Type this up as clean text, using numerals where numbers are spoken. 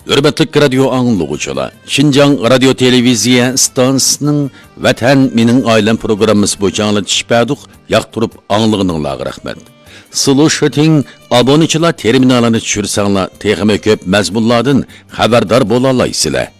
Hürmetlik radyo anlıqçılar, Şinjan Radyo Televiziya stansiyasının Vatan Mening Ailem programımız boyunca anlatışıp yaqtırıp anlığınızga rahmet. Слушатин abonechilar terminalini tushirsanlar, texmi ko'p mazmunlardan xabardor bo'la olasizlar.